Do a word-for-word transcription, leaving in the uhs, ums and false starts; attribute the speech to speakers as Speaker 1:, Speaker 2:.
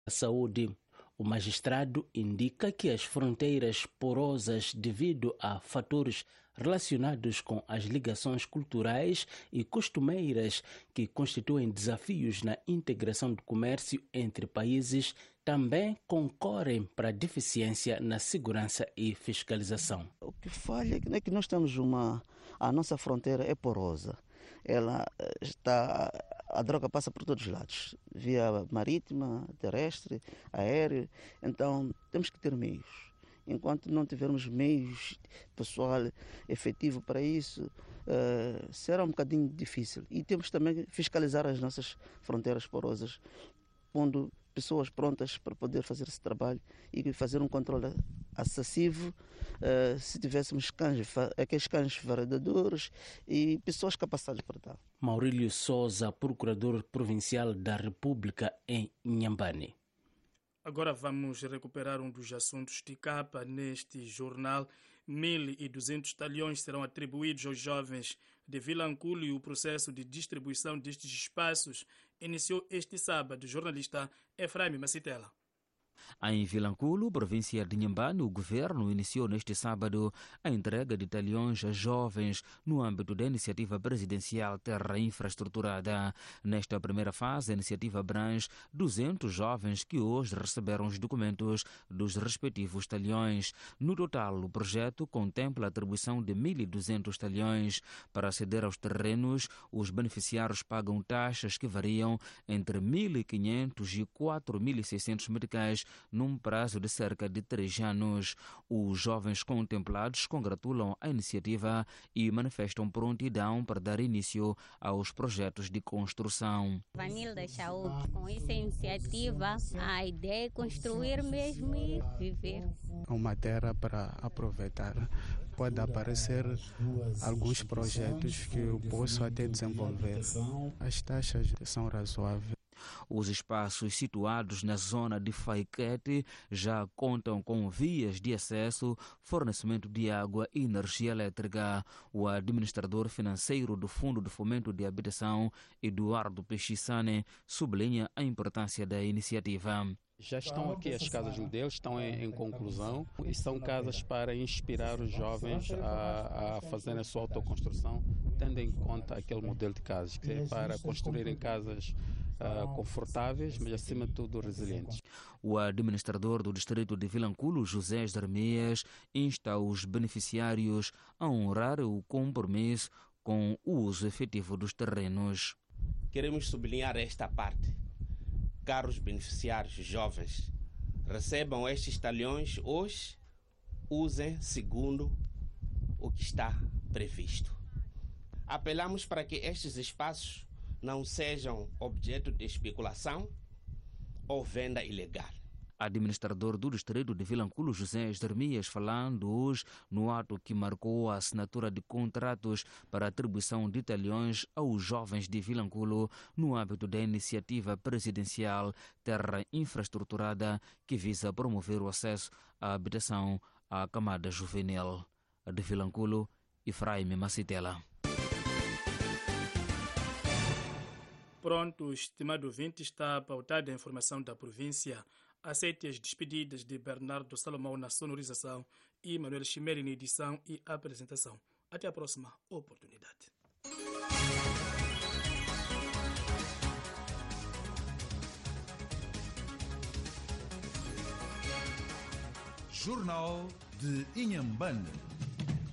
Speaker 1: saúde. O magistrado indica que as fronteiras porosas, devido a fatores relacionados com as ligações culturais e costumeiras que constituem desafios na integração do comércio entre países, também concorrem para a deficiência na segurança e fiscalização.
Speaker 2: O que falha é que nós temos uma... A nossa fronteira é porosa. Ela está... A droga passa por todos os lados, via marítima, terrestre, aéreo. Então, temos que ter meios. Enquanto não tivermos meios, pessoal efetivo para isso, uh, será um bocadinho difícil. E temos também que fiscalizar as nossas fronteiras porosas, pondo pessoas prontas para poder fazer esse trabalho e fazer um controle acessível. Uh, se tivéssemos cães, aqueles cães varredadores e pessoas capacitadas para tal.
Speaker 1: Maurílio Souza, procurador provincial da República em Inhambane.
Speaker 3: Agora vamos recuperar um dos assuntos de capa neste jornal. mil e duzentos talhões serão atribuídos aos jovens de Vilanculo e o processo de distribuição destes espaços iniciou este sábado. Jornalista Efraim Macitela.
Speaker 4: Em Vilanculo, província de Inhambane, o governo iniciou neste sábado a entrega de talhões a jovens no âmbito da iniciativa presidencial Terra Infraestruturada. Nesta primeira fase, a iniciativa abrange duzentos jovens que hoje receberam os documentos dos respectivos talhões. No total, o projeto contempla a atribuição de mil e duzentos talhões. Para aceder aos terrenos, os beneficiários pagam taxas que variam entre mil e quinhentos e quatro mil e seiscentos meticais num prazo de cerca de três anos. Os jovens contemplados congratulam a iniciativa e manifestam prontidão para dar início aos projetos de construção.
Speaker 5: Vanilda Saúde, com essa iniciativa, a ideia é construir mesmo e viver.
Speaker 6: Uma terra para aproveitar. Pode aparecer alguns projetos que eu posso até desenvolver. As taxas são razoáveis.
Speaker 4: Os espaços situados na zona de Faiquete já contam com vias de acesso, fornecimento de água e energia elétrica. O administrador financeiro do Fundo de Fomento de Habitação, Eduardo Pechissane, sublinha a importância da iniciativa.
Speaker 7: Já estão aqui as casas modelos, estão em, em conclusão e são casas para inspirar os jovens a, a fazerem a sua autoconstrução, tendo em conta aquele modelo de casas, que é para construírem casas uh, confortáveis, mas acima de tudo resilientes.
Speaker 4: O administrador do distrito de Vilanculo, José Jeremias, insta os beneficiários a honrar o compromisso com o uso efetivo dos terrenos.
Speaker 8: Queremos sublinhar esta parte. Caros beneficiários jovens, recebam estes talhões hoje, usem segundo o que está previsto. Apelamos para que estes espaços não sejam objeto de especulação ou venda ilegal.
Speaker 4: Administrador do distrito de Vilanculo, José Jeremias, falando hoje no ato que marcou a assinatura de contratos para atribuição de talhões aos jovens de Vilanculo no âmbito da iniciativa presidencial Terra Infraestruturada, que visa promover o acesso à habitação à camada juvenil. De Vilanculo, Efraim Macitela.
Speaker 3: Pronto, estimado ouvinte, está pautada a informação da província. Aceite as despedidas de Bernardo Salomão na sonorização e Manuel Chimeri na edição e apresentação. Até a próxima oportunidade.
Speaker 9: Jornal de Inhambane.